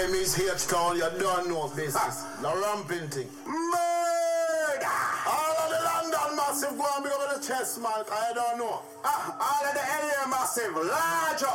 name is H-Town, you don't know business. The ramping thing. Murder! All of the London massive go and be over the chest, man, I don't know. All of the area massive, large up.